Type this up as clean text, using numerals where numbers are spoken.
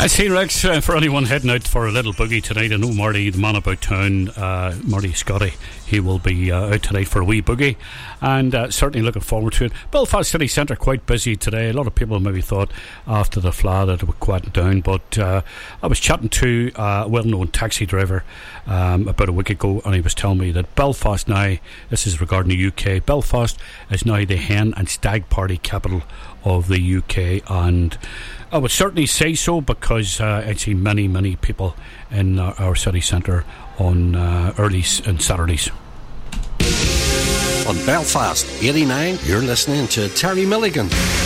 I see Rex, for anyone heading out for a little boogie tonight. I know Marty, the man about town, Marty Scotty, he will be out tonight for a wee boogie, and certainly looking forward to it. Belfast City Centre quite busy today. A lot of people maybe thought after the flood that it would quieten down, but I was chatting to a well-known taxi driver about a week ago, and he was telling me that Belfast now, this is regarding the UK, Belfast is now the hen and stag party capital of the UK, and I would certainly say so because I see many people in our city centre on early and Saturdays. On Belfast 89, you're listening to Terry Milligan.